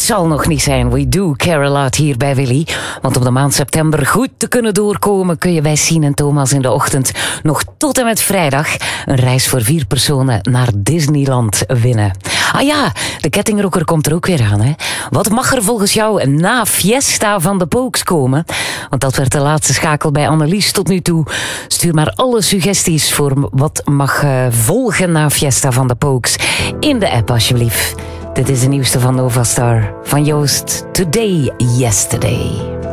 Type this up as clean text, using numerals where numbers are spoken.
zal nog niet zijn. We do care a lot hier bij Willy. Want om de maand september goed te kunnen doorkomen kun je bij Sien en Thomas in de ochtend nog tot en met vrijdag een reis voor 4 personen naar Disneyland winnen. Ah ja, de kettingrocker komt er ook weer aan. Hè? Wat mag er volgens jou na Fiesta van de Pokes komen? Want dat werd de laatste schakel bij Annelies tot nu toe. Stuur maar alle suggesties voor wat mag volgen na Fiesta van de Pokes in de app alsjeblieft. Dit is de nieuwste van Novastar van Joost. Today, Yesterday.